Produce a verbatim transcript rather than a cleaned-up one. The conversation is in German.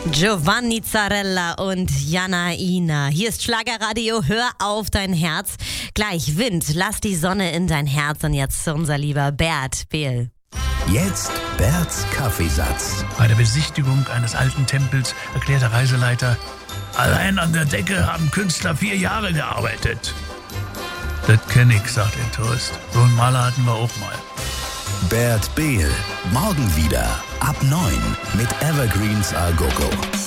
Giovanni Zarella und Jana Ina. Hier ist Schlagerradio, hör auf dein Herz. Gleich Wind, lass die Sonne in dein Herz. Und jetzt unser lieber Bert Behl. Jetzt Berts Kaffeesatz. Bei der Besichtigung eines alten Tempels erklärt der Reiseleiter, allein an der Decke haben Künstler vier Jahre gearbeitet. Das kenn ich, sagt der Tourist. So einen Maler hatten wir auch mal. Bert Behl. Morgen wieder ab neun mit Evergreens A Go Go.